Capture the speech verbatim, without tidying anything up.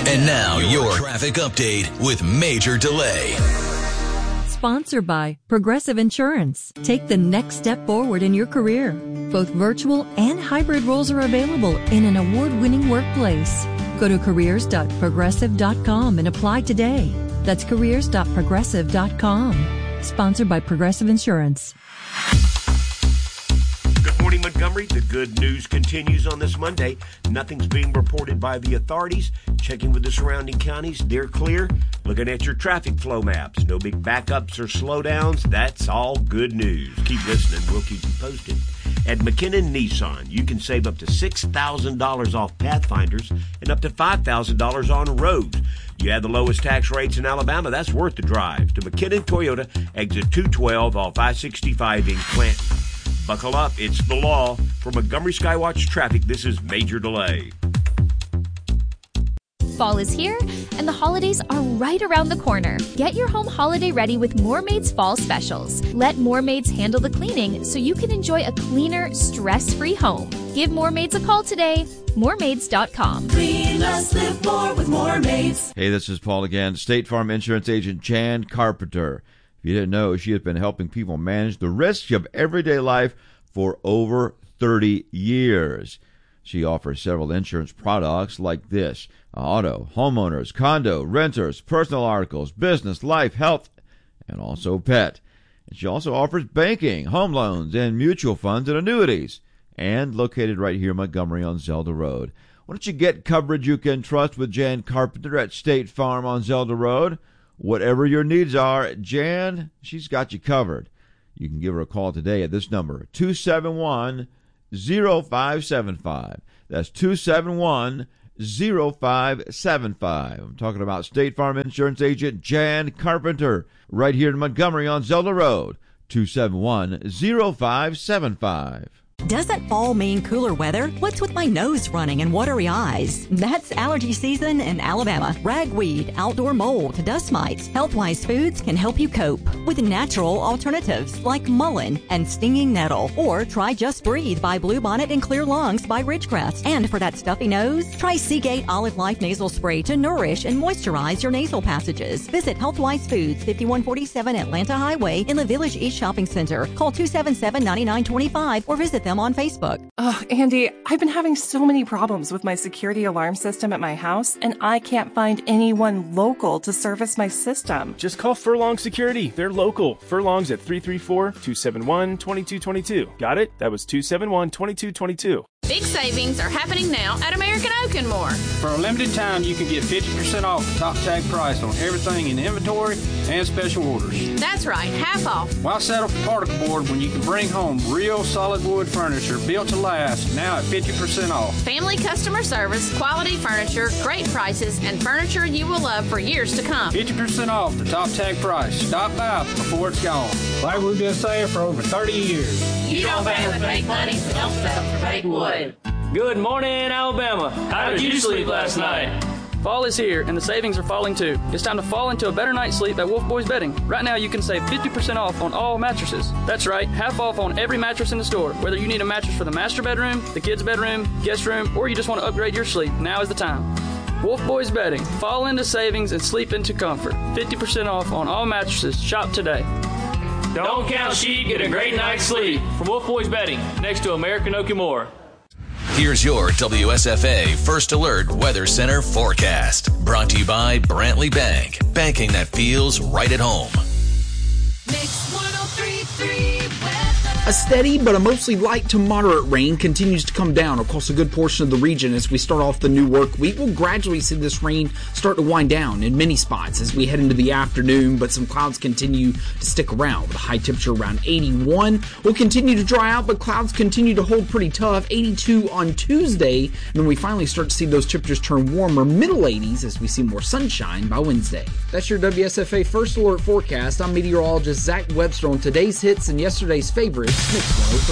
And now your traffic update with Major Delay. Sponsored by Progressive Insurance. Take the next step forward in your career. Both virtual and hybrid roles are available in an award-winning workplace. Go to careers dot progressive dot com and apply today. That's careers dot progressive dot com. Sponsored by Progressive Insurance. Good morning, Montgomery. The good news continues on this Monday. Nothing's being reported by the authorities. Checking with the surrounding counties, they're clear. Looking at your traffic flow maps. No big backups or slowdowns. That's all good news. Keep listening. We'll keep you posted. At McKinnon Nissan, you can save up to six thousand dollars off Pathfinders and up to five thousand dollars on Rogues. You have the lowest tax rates in Alabama. That's worth the drive. To McKinnon Toyota, exit two twelve off I sixty-five in Clanton. Buckle up, it's the law. For Montgomery Skywatch Traffic, this is Major Delay. Fall is here, and the holidays are right around the corner. Get your home holiday ready with Moormaid's Fall Specials. Let Moormaids handle the cleaning so you can enjoy a cleaner, stress-free home. Give Moormaids a call today. Moormaids dot com. Clean less, live more with Moormaids. Hey, this is Paul again. State Farm Insurance Agent Jan Carpenter. If you didn't know, she has been helping people manage the risks of everyday life for over thirty years. She offers several insurance products like this: auto, homeowners, condo, renters, personal articles, business, life, health, and also pet. And she also offers banking, home loans, and mutual funds and annuities. And located right here in Montgomery on Zelda Road. Why don't you get coverage you can trust with Jan Carpenter at State Farm on Zelda Road? Whatever your needs are, Jan, she's got you covered. You can give her a call today at this number, two seven one, zero five seven five. That's two seven one, zero five seven five. I'm talking about State Farm Insurance Agent Jan Carpenter, right here in Montgomery on Zelda Road, two seven one, zero five seven five. Doesn't fall mean cooler weather? What's with my nose running and watery eyes? That's allergy season in Alabama. Ragweed, outdoor mold, dust mites, Healthwise Foods can help you cope with natural alternatives like mullein and stinging nettle. Or try Just Breathe by Bluebonnet and Clear Lungs by Ridgecrest. And for that stuffy nose, try Seagate Olive Life Nasal Spray to nourish and moisturize your nasal passages. Visit Healthwise Foods, fifty-one forty-seven Atlanta Highway in the Village East Shopping Center. Call two seven seven, nine nine two five or visit them on Facebook. Oh, Andy, I've been having so many problems with my security alarm system at my house, and I can't find anyone local to service my system. Just call Furlong Security. They're local. Furlong's at three three four, two seven one, two two two two. Got it? That was two seven one, two two two two. Big savings are happening now at American Oak and More. For a limited time, you can get fifty percent off the top tag price on everything in inventory and special orders. That's right, half off. Why settle for particle board when you can bring home real solid wood furniture built to last, now at fifty percent off? Family customer service, quality furniture, great prices, and furniture you will love for years to come. fifty percent off the top tag price. Stop by before it's gone. Like we've been saying for over thirty years. You don't pay with fake money, so don't settle for fake wood. Good morning, Alabama. How did you sleep last night? Fall is here, and the savings are falling too. It's time to fall into a better night's sleep at Wolf Boys Bedding. Right now, you can save fifty percent off on all mattresses. That's right, half off on every mattress in the store. Whether you need a mattress for the master bedroom, the kids' bedroom, guest room, or you just want to upgrade your sleep, now is the time. Wolf Boys Bedding. Fall into savings and sleep into comfort. fifty percent off on all mattresses. Shop today. Don't count sheep, get a great night's sleep. From Wolf Boys Bedding, next to American Oak and More. Here's your W S F A First Alert Weather Center forecast. Brought to you by Brantley Bank. Banking that feels right at home. Mix one oh three point three weather. A steady but a mostly light to moderate rain continues to come down across a good portion of the region as we start off the new work week. We'll gradually see this rain start to wind down in many spots as we head into the afternoon, but some clouds continue to stick around with a high temperature around eighty-one. We'll continue to dry out, but clouds continue to hold pretty tough. eighty-two on Tuesday, and then we finally start to see those temperatures turn warmer, middle eighties, as we see more sunshine by Wednesday. That's your W S F A First Alert forecast. I'm meteorologist Zach Webster on today's hits and yesterday's favorites. Mix one oh three.